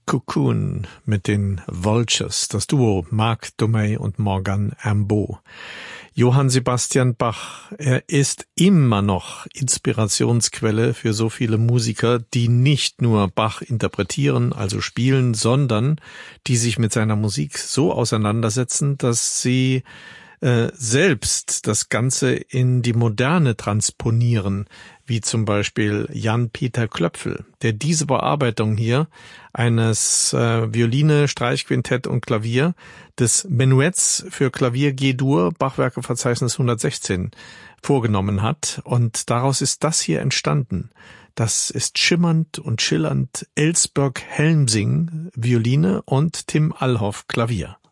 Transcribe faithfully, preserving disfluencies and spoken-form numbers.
Cocoon mit den Vultures, das Duo Marc Domey und Morgan Ambeau. Johann Sebastian Bach, er ist immer noch Inspirationsquelle für so viele Musiker, die nicht nur Bach interpretieren, also spielen, sondern die sich mit seiner Musik so auseinandersetzen, dass sie äh, selbst das Ganze in die Moderne transponieren, wie zum Beispiel Jan-Peter Klöpfel, der diese Bearbeitung hier eines äh, Violine, Streichquintett und Klavier des Menuetts für Klavier G-Dur, Bachwerkeverzeichnis hundertsechzehn, vorgenommen hat. Und daraus ist das hier entstanden. Das ist schimmernd und schillernd Elsbjörg Helmsing, Violine und Tim Allhoff, Klavier.